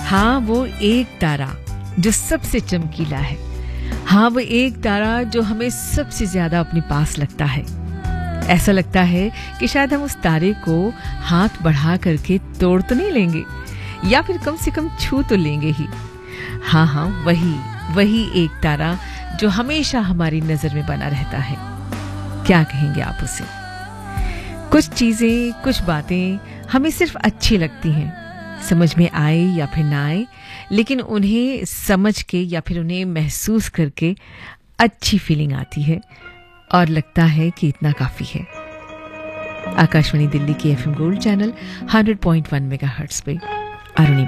हाँ, वो एक तारा जो सबसे चमकीला है। हाँ, वो एक तारा जो हमें सबसे ज्यादा अपने पास लगता है। ऐसा लगता है कि शायद हम उस तारे को हाथ बढ़ा करके तोड़ तो नहीं लेंगे, या फिर कम से कम छू तो लेंगे ही। हाँ हाँ, वही एक तारा जो हमेशा हमारी नजर में बना रहता है। क्या कहेंगे आप उसे? कुछ चीजें, कुछ बातें हमें सिर्फ अच्छी लगती हैं, समझ में आए या फिर ना आए, लेकिन उन्हें समझ के या फिर उन्हें महसूस करके अच्छी फीलिंग आती है और लगता है कि इतना काफी है। आकाशवाणी दिल्ली की एफएम गोल्ड चैनल 100.1 मेगाहर्ट्ज पे अरुणिमा।